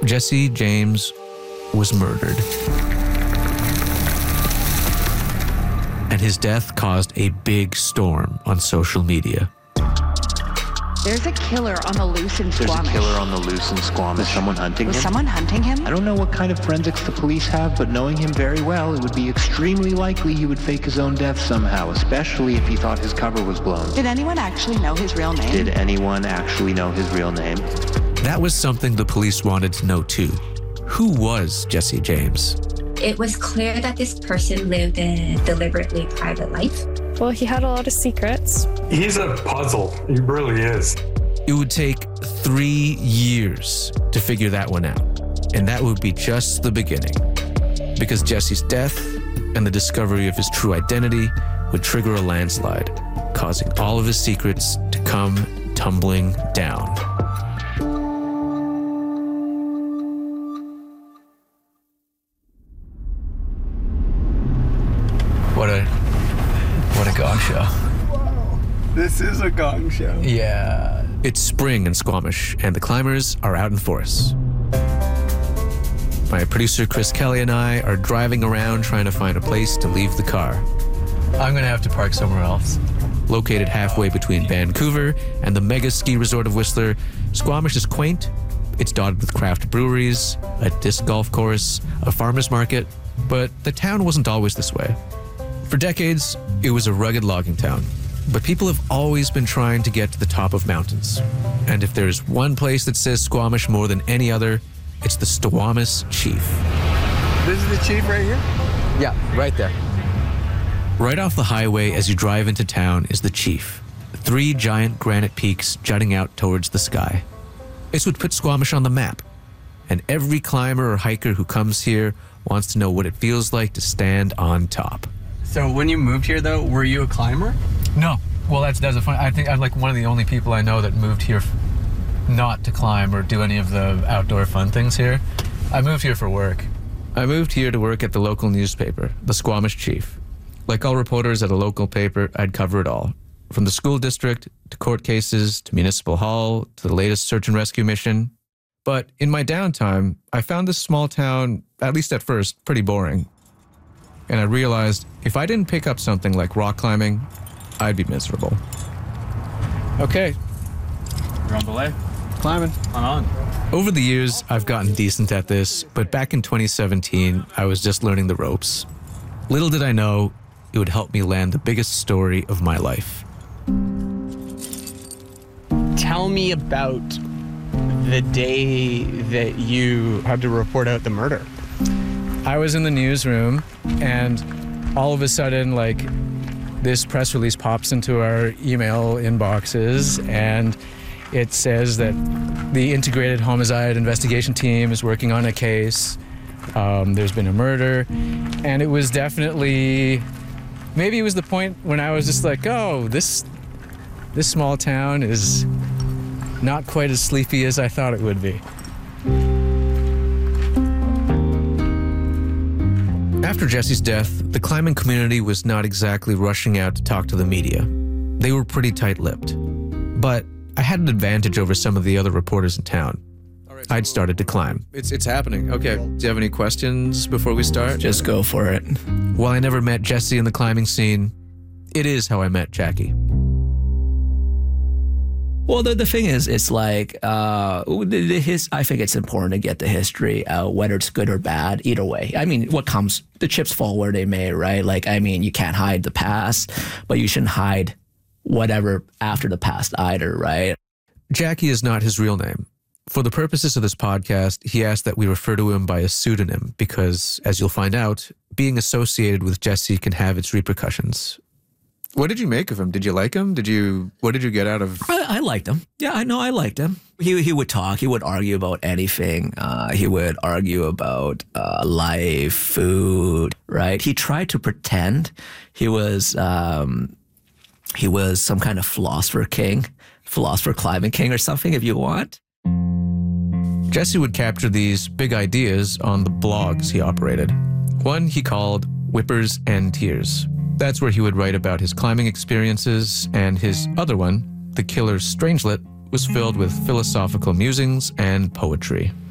Jesse James was murdered. And his death caused a big storm on social media. There's a killer on the loose in Squamish. Is someone hunting him? Was someone hunting him? I don't know what kind of forensics the police have, but knowing him very well, it would be extremely likely he would fake his own death somehow, especially if he thought his cover was blown. Did anyone actually know his real name? That was something the police wanted to know too. Who was Jesse James? It was clear that this person lived a deliberately private life. Well, he had a lot of secrets. He's a puzzle. He really is. It would take 3 years to figure that one out. And that would be just the beginning. Because Jesse's death and the discovery of his true identity would trigger a landslide, causing all of his secrets to come tumbling down. What a gong show. Wow, this is a gong show. Yeah. It's spring in Squamish, and the climbers are out in force. My producer Chris Kelly and I are driving around trying to find a place to leave the car. I'm going to have to park somewhere else. Located halfway between Vancouver and the mega ski resort of Whistler, Squamish is quaint. It's dotted with craft breweries, a disc golf course, a farmer's market, but the town wasn't always this way. For decades, it was a rugged logging town, but people have always been trying to get to the top of mountains. And if there's one place that says Squamish more than any other, it's the Squamish Chief. This is the Chief right here? Yeah, right there. Right off the highway as you drive into town is the Chief, 3 giant granite peaks jutting out towards the sky. It's what put Squamish on the map. And every climber or hiker who comes here wants to know what it feels like to stand on top. So when you moved here, though, were you a climber? No. Well, that's a funny. I think I'm like one of the only people I know that moved here not to climb or do any of the outdoor fun things here. I moved here for work. I moved here to work at the local newspaper, the Squamish Chief. Like all reporters at a local paper, I'd cover it all. From the school district, to court cases, to municipal hall, to the latest search and rescue mission. But in my downtime, I found this small town, at least at first, pretty boring. And I realized if I didn't pick up something like rock climbing, I'd be miserable. Okay. You're on belay. Climbing. On. Over the years, I've gotten decent at this, but back in 2017, I was just learning the ropes. Little did I know, it would help me land the biggest story of my life. Tell me about the day that you had to report out the murder. I was in the newsroom, and all of a sudden, like, this press release pops into our email inboxes, and it says that the Integrated Homicide Investigation Team is working on a case. There's been a murder, and it was definitely, maybe it was the point when I was just like, oh, this small town is not quite as sleepy as I thought it would be. After Jesse's death, the climbing community was not exactly rushing out to talk to the media. They were pretty tight-lipped. But I had an advantage over some of the other reporters in town. I'd started to climb. It's happening. Okay. Do you have any questions before we start? Just go for it. While I never met Jesse in the climbing scene, it is how I met Jackie. Well, the thing is, it's like, I think it's important to get the history, whether it's good or bad, either way. I mean, the chips fall where they may, right? Like, I mean, you can't hide the past, but you shouldn't hide whatever after the past either, right? Jackie is not his real name. For the purposes of this podcast, he asked that we refer to him by a pseudonym because, as you'll find out, being associated with Jesse can have its repercussions. What did you make of him? Did you like him? What did you get out of... I liked him. Yeah, I know I liked him. He would talk. He would argue about anything. He would argue about life, food, right? He tried to pretend he was some kind of philosopher climbing king or something, if you want. Jesse would capture these big ideas on the blogs he operated. One he called Whippers and Tears. That's where he would write about his climbing experiences, and his other one, The Killer's Strangelet, was filled with philosophical musings and poetry.